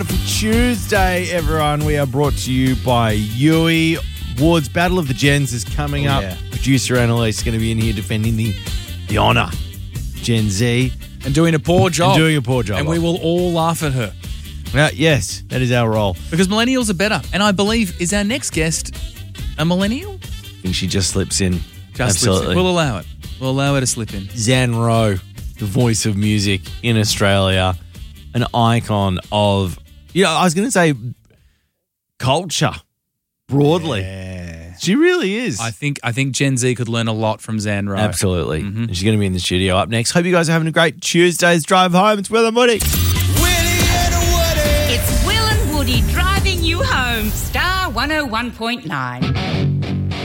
Tuesday, everyone. We are brought to you by Yui. Ward's Battle of the Gens is coming up. Yeah. Producer Annalise is going to be in here defending the honour. Gen Z. And doing a poor job. And we will all laugh at her. Yes, that is our role. Because millennials are better. And I believe, is our next guest a millennial? I think she just slips in. Absolutely. We'll allow it. We'll allow her to slip in. Zan Rowe, the voice of music in Australia, an icon of, I was going to say culture broadly. Yeah. She really is. I think Gen Z could learn a lot from Zan Rowe. Absolutely. Mm-hmm. And she's going to be in the studio up next. Hope you guys are having a great Tuesday's drive home. It's Will and Woody. It's Will and Woody driving you home. Star 101.9.